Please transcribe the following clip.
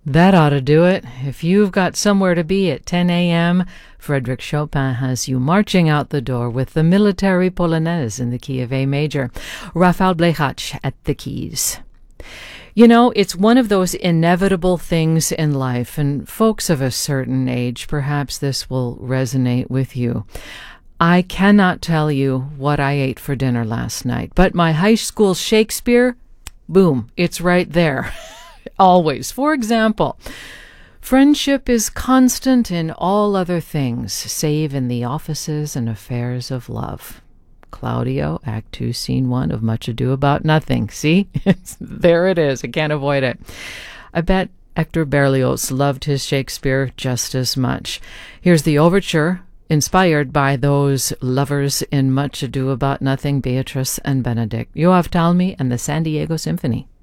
That ought to do it. If you've got somewhere to be at 10 a.m., Frédéric Chopin has you marching out the door with the Military Polonaise in the key of A major. Rafael Blechacz at the keys. You know, it's one of those inevitable things in life, and folks of a certain age, perhaps this will resonate with you. I cannot tell you what I ate for dinner last night, but my high school Shakespeare, boom, it's right there. Always. For example, friendship is constant in all other things, save in the offices and affairs of love. Claudio, Act 2, Scene 1 of Much Ado About Nothing. See? There it is. I can't avoid it. I bet Hector Berlioz loved his Shakespeare just as much. Here's the overture, inspired by those lovers in Much Ado About Nothing, Beatrice and Benedict. Yoav Talmi and the San Diego Symphony.